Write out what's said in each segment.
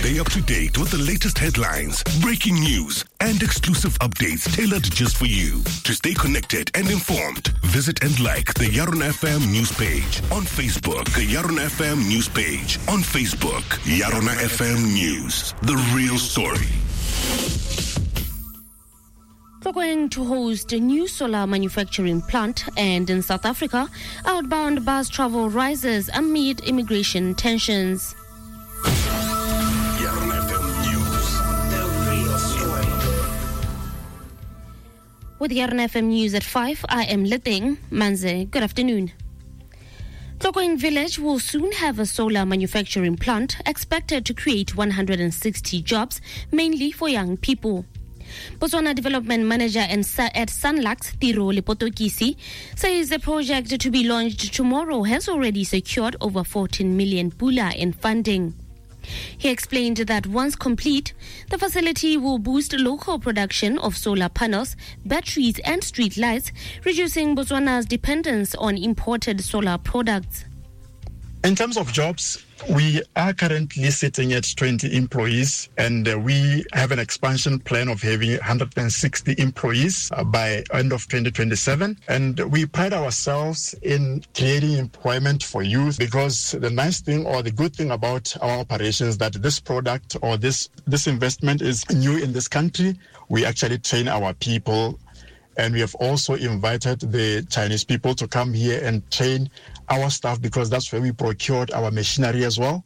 Stay up to date with the latest headlines, breaking news, and exclusive updates tailored just for you. To stay connected and informed, visit and like the Yaron FM news page on Facebook. The Yaron FM news page on Facebook. Yaron FM News, the real story. We're going to host a new solar manufacturing plant, and in South Africa, outbound bus travel rises amid immigration tensions. Yaron FM News, the real story. With Yaron FM News at 5, I am Leteng Manze. Good afternoon. Tlokoeng Village will soon have a solar manufacturing plant expected to create 160 jobs, mainly for young people. Botswana Development Manager at Sanlax, Tiro Lepotokisi, says the project to be launched tomorrow has already secured over 14 million pula in funding. He explained that once complete, the facility will boost local production of solar panels, batteries and street lights, reducing Botswana's dependence on imported solar products. In terms of jobs, we are currently sitting at 20 employees, and we have an expansion plan of having 160 employees by end of 2027. And we pride ourselves in creating employment for youth, because the nice thing or the good thing about our operations is that this product or this investment is new in this country. We actually train our people, and we have also invited the Chinese people to come here and train our staff, because that's where we procured our machinery as well.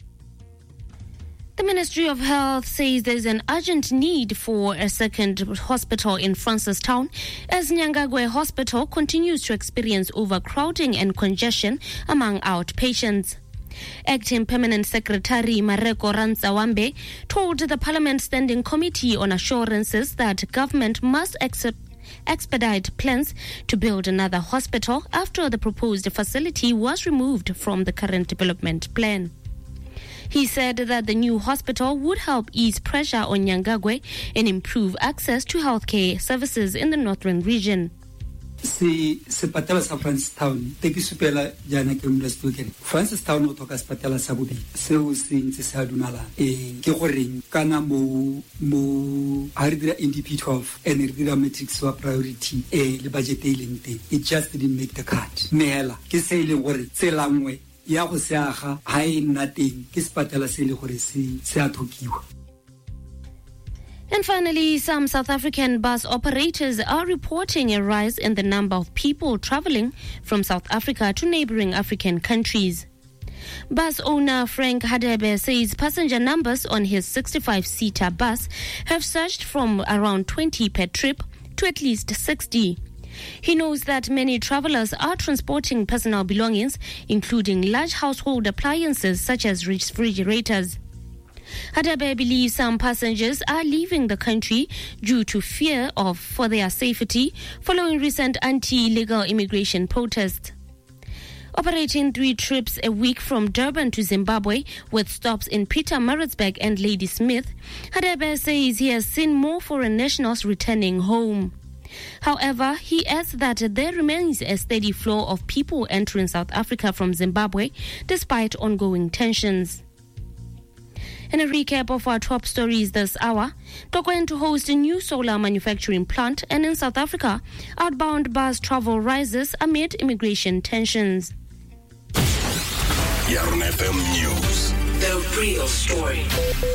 The Ministry of Health says there's an urgent need for a second hospital in Francistown as Nyangagwe Hospital continues to experience overcrowding and congestion among outpatients. Acting Permanent Secretary Mareko Rantsawambe told the Parliament Standing Committee on Assurances that government must expedite plans to build another hospital after the proposed facility was removed from the current development plan. He said that the new hospital would help ease pressure on Nyangagwe and improve access to healthcare services in the northern region. Sepatala sa Francistown teki supela jana ke mla stoken Francistown o toka sepatala sa bobe seo se ntse sa dunala ke goreng kana mo haridira NDP 12 and haridira matrix wa priority le budget e lente it just didn't make the cut mela ke se ile gore tselangwe ya go se aga ha e nna teng ke sepatala se ile gore se a thokiwa. And finally, some South African bus operators are reporting a rise in the number of people traveling from South Africa to neighboring African countries. Bus owner Frank Hadebe says passenger numbers on his 65-seater bus have surged from around 20 per trip to at least 60. He knows that many travelers are transporting personal belongings, including large household appliances such as refrigerators. Hadebe believes some passengers are leaving the country due to fear for their safety following recent anti-illegal immigration protests. Operating 3 trips a week from Durban to Zimbabwe with stops in Pietermaritzburg and Ladysmith, Hadebe says he has seen more foreign nationals returning home. However, he adds that there remains a steady flow of people entering South Africa from Zimbabwe despite ongoing tensions. In a recap of our top stories this hour, we're going to host a new solar manufacturing plant, and in South Africa, outbound bus travel rises amid immigration tensions. Yaron FM News, the real story.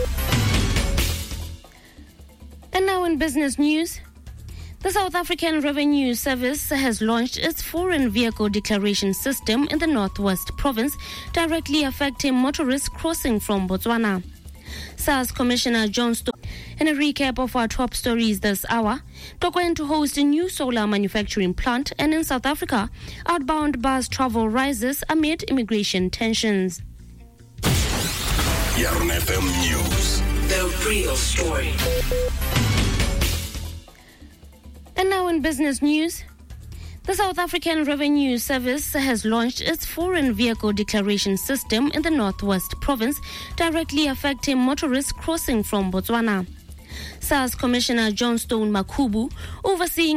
And now in business news, the South African Revenue Service has launched its foreign vehicle declaration system in the Northwest Province, directly affecting motorists crossing from Botswana. SARS Commissioner John Stone. In a recap of our top stories this hour, we're going to host a new solar manufacturing plant, and in South Africa, outbound bus travel rises amid immigration tensions. Yaron FM News, the real story. And now in business news, the South African Revenue Service has launched its foreign vehicle declaration system in the Northwest Province, directly affecting motorists crossing from Botswana. SARS Commissioner John Stone Makubu, overseeing